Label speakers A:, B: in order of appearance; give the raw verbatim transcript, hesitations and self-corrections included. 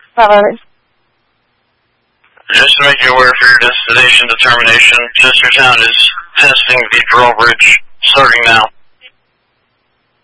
A: Bye-bye.
B: Just to make you aware for your destination determination, Chestertown is testing the drawbridge starting now.